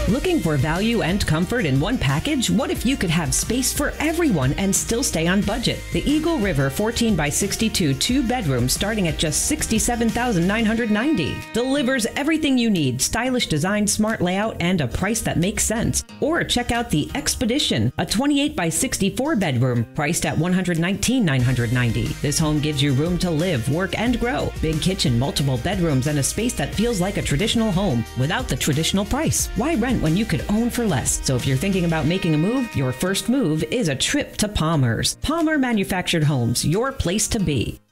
Looking for value and comfort in one package? What if you could have space for everyone and still stay on budget? The Eagle River 14 by 62 2-bedroom starting at just $67,990 delivers everything you need: stylish design, smart layout, and a price that makes sense. Or check out the Expedition, a 28 by 64 bedroom priced at $119,990. This home gives you room to live, work, and grow. Big kitchen, multiple bedrooms, and a space that feels like a traditional home without the traditional price. Why rent when you could own for less? So if you're thinking about making a move, your first move is a trip to Palmer's. Palmer Manufactured Homes, your place to be.